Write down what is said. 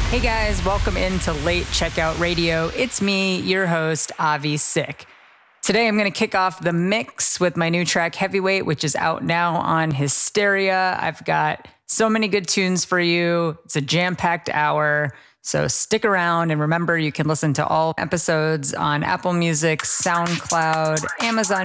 Hey guys, welcome into Late Checkout Radio. It's me, your host, Avi Sick. Today I'm going to kick off the mix with my new track Heavyweight, which is out now on Hysteria. I've got so many good tunes for you. It's a jam-packed hour, so stick around. And remember, you can listen to all episodes on Apple Music, SoundCloud, Amazon